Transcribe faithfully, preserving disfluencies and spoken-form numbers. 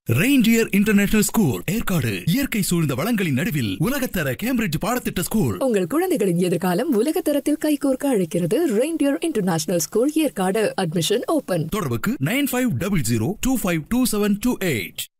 Reindeer international school Yercaud இயற்கை சூழ்ந்த வளங்களின் நடுவில் உலகத்தர கேம்பிரிட்ஜ் பாடத்திட்ட ஸ்கூல். உங்கள் குழந்தைகளின் எதிர்காலம் உலகத்தரத்தில் கைகோர்க்க அழைக்கிறது. Reindeer international school Yercaud. Admission open. தொடர்புக்கு nine five double zero two five two seven two eight.